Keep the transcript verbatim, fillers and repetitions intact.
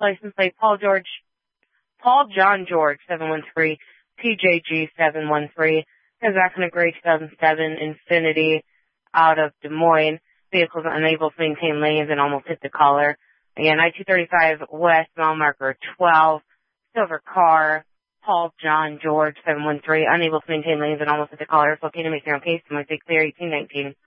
License plate Paul George, Paul John George seven one three P J G seven one three. Goes back on a gray two thousand seven Infiniti out of Des Moines. Vehicle's unable to maintain lanes and almost hit the collar. Again, I two thirty-five West, mile marker twelve. Silver car. Paul John George seven one three. Unable to maintain lanes and almost hit the collar. It's okay to make your own case. I'm going to say clear eighteen nineteen.